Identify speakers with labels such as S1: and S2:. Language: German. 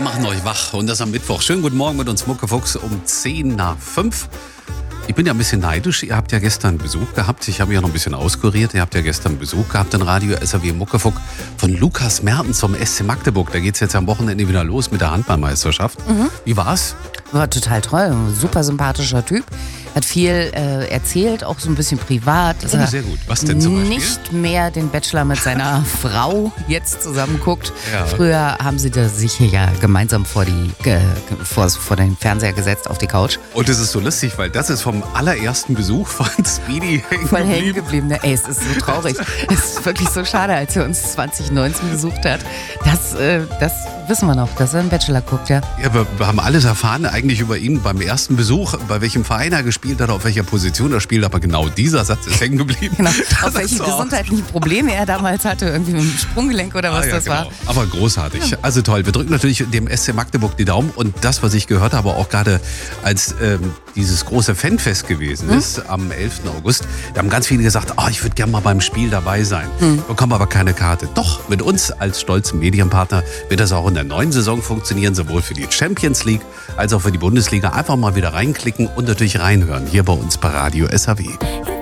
S1: machen euch wach und das am Mittwoch. Schönen guten Morgen mit uns Muckefuchs um 10:05. Ich bin ja ein bisschen neidisch. Ihr habt ja gestern Besuch gehabt. Ich habe mich ja noch ein bisschen auskuriert. Ihr habt ja gestern Besuch gehabt in Radio SAW Muckefuck von Lukas Mertens vom SC Magdeburg. Da geht es jetzt am Wochenende wieder los mit der Handballmeisterschaft. Wie war's?
S2: War total toll. Super sympathischer Typ. Hat viel erzählt, auch so ein bisschen privat.
S1: Oh, sehr gut. Was denn zum Beispiel?
S2: Nicht mehr den Bachelor mit seiner Frau jetzt zusammen guckt.
S1: Ja.
S2: Früher haben sie da sich ja gemeinsam vor den Fernseher gesetzt auf die Couch.
S1: Und es ist so lustig, weil das ist vom allerersten Besuch von Speedy
S2: Voll hängen geblieben. Ey, es ist so traurig. Es ist wirklich so schade, als er uns 2019 besucht hat. Das wissen wir noch, dass er einen Bachelor guckt, ja.
S1: Ja, wir haben alles erfahren eigentlich über ihn beim ersten Besuch, bei welchem Verein er gespielt hat, auf welcher Position er spielt, aber genau dieser Satz ist hängen geblieben.
S2: Genau, auf welche gesundheitlichen Probleme er damals hatte, irgendwie mit dem Sprunggelenk oder was das war.
S1: Aber großartig, also toll. Wir drücken natürlich dem SC Magdeburg die Daumen und das, was ich gehört habe, auch gerade als dieses große Fanfest gewesen ist, am 11. August, da haben ganz viele gesagt, ich würde gerne mal beim Spiel dabei sein, bekommen aber keine Karte. Doch, mit uns als stolzen Medienpartner wird das auch in der neuen Saison funktionieren, sowohl für die Champions League als auch für die Bundesliga. Einfach mal wieder reinklicken und natürlich reinhören, hier bei uns bei Radio SAW.